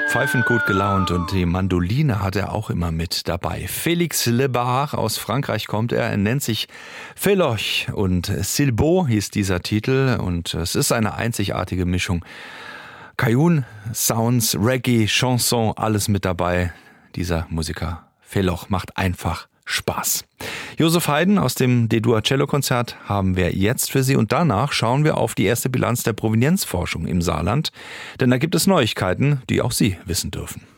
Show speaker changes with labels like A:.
A: Pfeifend gut gelaunt und die Mandoline hat er auch immer mit dabei. Félix Lebar aus Frankreich kommt er nennt sich Féloch und Silbo hieß dieser Titel und es ist eine einzigartige Mischung. Cajun, Sounds, Reggae, Chanson, alles mit dabei. Dieser Musiker Féloch macht einfach Spaß. Josef Haydn aus dem D-Dur Cello-Konzert haben wir jetzt für Sie und danach schauen wir auf die erste Bilanz der Provenienzforschung im Saarland, denn da gibt es Neuigkeiten, die auch Sie wissen dürfen.